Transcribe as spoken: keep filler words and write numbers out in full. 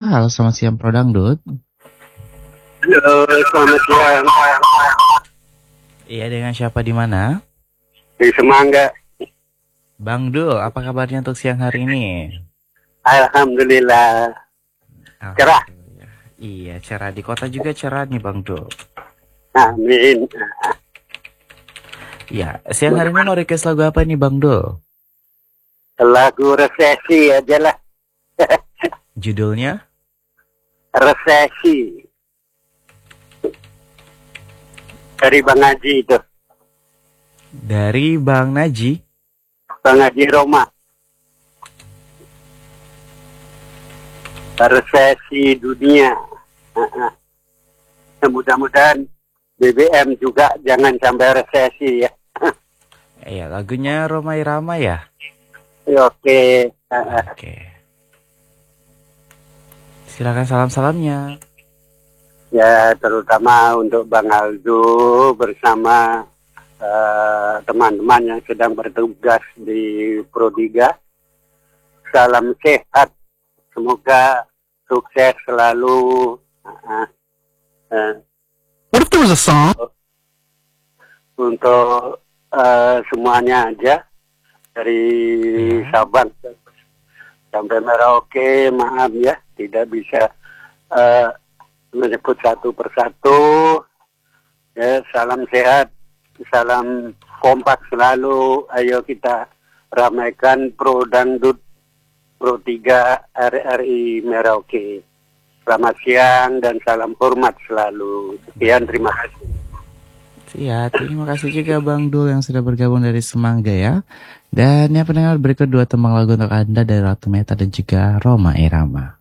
Halo, selamat siang Pro Dangdut. Halo, selamat siang. Iya, dengan siapa di mana? Di Semangga. Bang Dul, apa kabarnya untuk siang hari ini? Alhamdulillah. Cerah. Alhamdulillah. Iya, cerah. Di kota juga cerah nih Bang Dul. Amin. Ya, siang hari ini mau request lagu apa nih Bang Dul? Lagu resesi aja lah. Judulnya? Resesi. Dari Bang Haji itu. Dari Bang Naji? Bang Haji Roma. Resesi dunia. Mudah-mudahan B B M juga jangan sampai resesi ya. Iya, lagunya Roma Irama ya? Oke. Oke. Silakan salam-salamnya. Ya, terutama untuk Bang Aldo bersama teman-teman uh, yang sedang bertugas di Prodiga. Salam sehat. Semoga sukses selalu. Uh, uh, What if there was a song? Untuk uh, semuanya aja. Dari yeah. Sabang sampai Merauke, maaf ya, tidak bisa uh, menyebut satu persatu. Ya, salam sehat, salam kompak selalu. Ayo kita ramaikan Pro Dangdut Pro tiga R R I Merauke. Selamat siang dan salam hormat selalu. Sekian, terima kasih. Ya, terima kasih juga Bang Dul yang sudah bergabung dari Semangga ya. Dan yang pendengar berikut dua tembang lagu untuk Anda dari Ratu Meta dan juga Roma Irama.